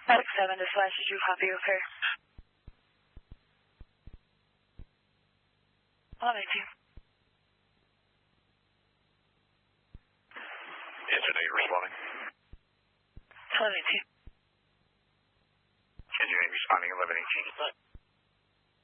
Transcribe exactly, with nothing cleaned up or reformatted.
Six seven to slash, did you copy okay? eleven eighteen. Engine eight responding. eleven eighteen. Engine eight responding, eleven eighteen.